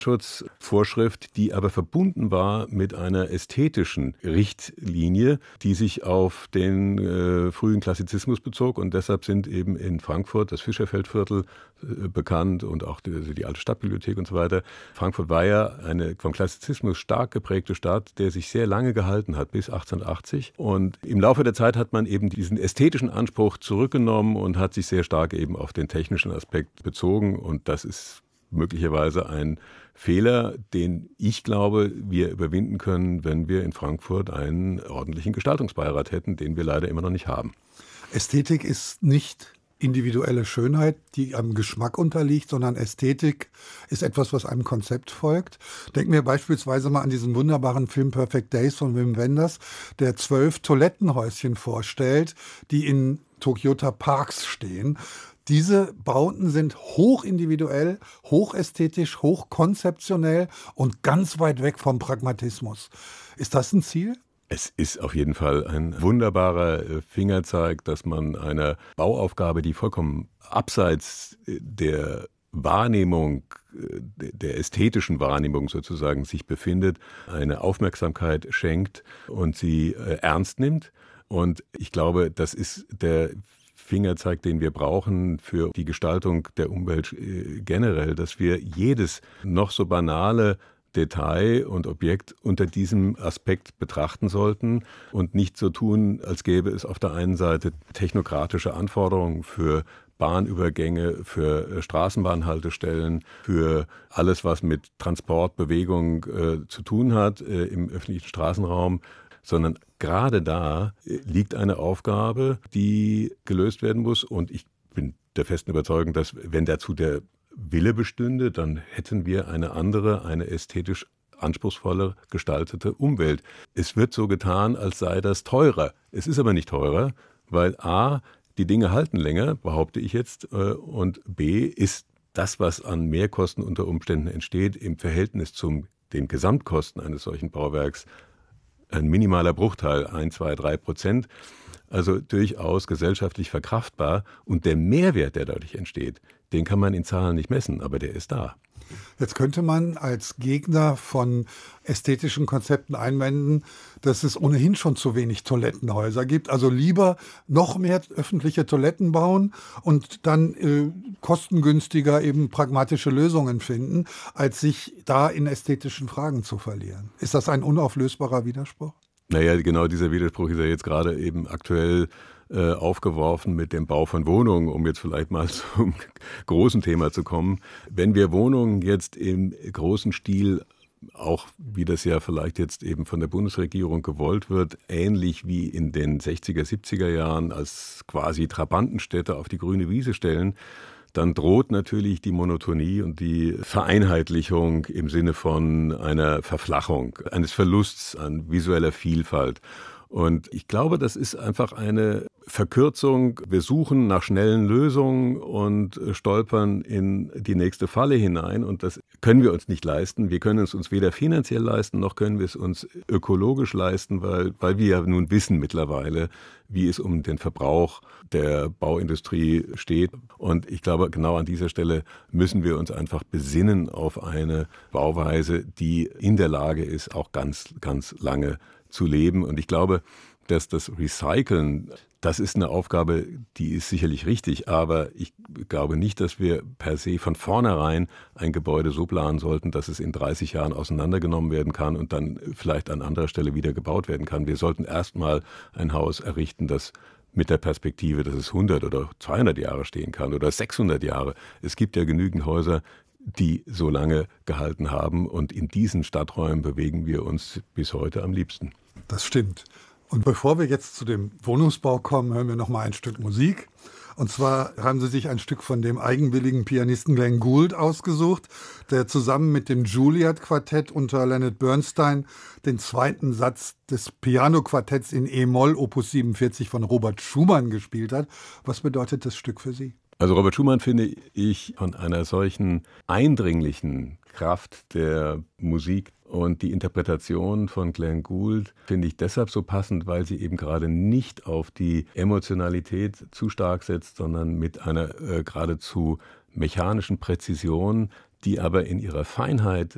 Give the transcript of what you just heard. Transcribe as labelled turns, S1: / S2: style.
S1: Brandschutzvorschrift, die aber verbunden war mit einer ästhetischen Richtlinie, die sich auf den frühen Klassizismus bezog. Und deshalb sind eben in Frankfurt das Fischerfeldviertel bekannt und auch die alte Stadtbibliothek und so weiter. Frankfurt war ja eine vom Klassizismus stark geprägte Stadt, der sich sehr lange gehalten hat, bis 1880. Und im Laufe der Zeit hat man eben diesen ästhetischen Anspruch zurückgenommen und hat sich sehr stark eben auf den technischen Aspekt bezogen. Und das ist möglicherweise ein Fehler, den ich glaube, wir überwinden können, wenn wir in Frankfurt einen ordentlichen Gestaltungsbeirat hätten, den wir leider immer noch nicht haben.
S2: Ästhetik ist nicht individuelle Schönheit, die einem Geschmack unterliegt, sondern Ästhetik ist etwas, was einem Konzept folgt. Denken wir beispielsweise mal an diesen wunderbaren Film Perfect Days von Wim Wenders, der 12 Toilettenhäuschen vorstellt, die in Tokyota Parks stehen. Diese Bauten sind hochindividuell, hochästhetisch, hochkonzeptionell und ganz weit weg vom Pragmatismus. Ist das ein Ziel?
S1: Es ist auf jeden Fall ein wunderbarer Fingerzeig, dass man einer Bauaufgabe, die vollkommen abseits der Wahrnehmung, der ästhetischen Wahrnehmung sozusagen sich befindet, eine Aufmerksamkeit schenkt und sie ernst nimmt. Und ich glaube, das ist der Fingerzeig, den wir brauchen für die Gestaltung der Umwelt generell, dass wir jedes noch so banale Detail und Objekt unter diesem Aspekt betrachten sollten und nicht so tun, als gäbe es auf der einen Seite technokratische Anforderungen für Bahnübergänge, für Straßenbahnhaltestellen, für alles, was mit Transport, Bewegung zu tun hat im öffentlichen Straßenraum, sondern gerade da liegt eine Aufgabe, die gelöst werden muss. Und ich bin der festen Überzeugung, dass wenn dazu der Wille bestünde, dann hätten wir eine andere, eine ästhetisch anspruchsvoller gestaltete Umwelt. Es wird so getan, als sei das teurer. Es ist aber nicht teurer, weil a, die Dinge halten länger, behaupte ich jetzt, und b, ist das, was an Mehrkosten unter Umständen entsteht, im Verhältnis zu den Gesamtkosten eines solchen Bauwerks ein minimaler Bruchteil, 1, 2, 3%, also durchaus gesellschaftlich verkraftbar. Und der Mehrwert, der dadurch entsteht, den kann man in Zahlen nicht messen, aber der ist da.
S2: Jetzt könnte man als Gegner von ästhetischen Konzepten einwenden, dass es ohnehin schon zu wenig Toilettenhäuser gibt. Also lieber noch mehr öffentliche Toiletten bauen und dann kostengünstiger eben pragmatische Lösungen finden, als sich da in ästhetischen Fragen zu verlieren. Ist das ein unauflösbarer Widerspruch?
S1: Naja, genau dieser Widerspruch ist ja jetzt gerade eben aktuell aufgeworfen mit dem Bau von Wohnungen, um jetzt vielleicht mal zum großen Thema zu kommen. Wenn wir Wohnungen jetzt im großen Stil, auch wie das ja vielleicht jetzt eben von der Bundesregierung gewollt wird, ähnlich wie in den 60er, 70er Jahren als quasi Trabantenstädte auf die grüne Wiese stellen, dann droht natürlich die Monotonie und die Vereinheitlichung im Sinne von einer Verflachung, eines Verlusts an visueller Vielfalt. Und ich glaube, das ist einfach eine Verkürzung. Wir suchen nach schnellen Lösungen und stolpern in die nächste Falle hinein. Und das können wir uns nicht leisten. Wir können es uns weder finanziell leisten, noch können wir es uns ökologisch leisten, weil wir ja nun wissen mittlerweile, wie es um den Verbrauch der Bauindustrie steht. Und ich glaube, genau an dieser Stelle müssen wir uns einfach besinnen auf eine Bauweise, die in der Lage ist, auch ganz, ganz lange zu leben. Und ich glaube, dass das Recyceln, das ist eine Aufgabe, die ist sicherlich richtig, aber ich glaube nicht, dass wir per se von vornherein ein Gebäude so planen sollten, dass es in 30 Jahren auseinandergenommen werden kann und dann vielleicht an anderer Stelle wieder gebaut werden kann. Wir sollten erstmal ein Haus errichten, das mit der Perspektive, dass es 100 oder 200 Jahre stehen kann oder 600 Jahre. Es gibt ja genügend Häuser, die so lange gehalten haben. Und in diesen Stadträumen bewegen wir uns bis heute am liebsten.
S2: Das stimmt. Und bevor wir jetzt zu dem Wohnungsbau kommen, hören wir noch mal ein Stück Musik. Und zwar haben Sie sich ein Stück von dem eigenwilligen Pianisten Glenn Gould ausgesucht, der zusammen mit dem Juilliard-Quartett unter Leonard Bernstein den zweiten Satz des Piano-Quartetts in E-Moll Opus 47 von Robert Schumann gespielt hat. Was bedeutet das Stück für Sie?
S1: Also Robert Schumann finde ich von einer solchen eindringlichen Kraft der Musik und die Interpretation von Glenn Gould finde ich deshalb so passend, weil sie eben gerade nicht auf die Emotionalität zu stark setzt, sondern mit einer geradezu mechanischen Präzision, die aber in ihrer Feinheit